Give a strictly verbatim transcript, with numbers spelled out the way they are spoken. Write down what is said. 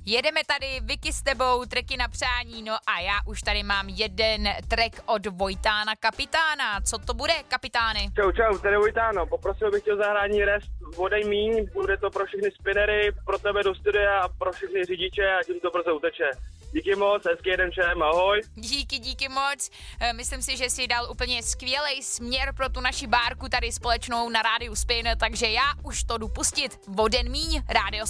Jedeme tady, Vicky s tebou, tracky na přání, no a já už tady mám jeden track od Vojtána Kapitána. Co to bude, kapitány? Čau, čau, tady Vojtáno, poprosil bych tě o zahrání rest Vodej míň, bude to pro všechny spinnery, pro tebe do studia a pro všechny řidiče a tím to brzo uteče. Díky moc, hezký jeden všem, ahoj. Díky, díky moc. Myslím si, že jsi dal úplně skvělej směr pro tu naši bárku tady společnou na rádiu Spin, takže já už to jdu pustit. Voden míň, rádio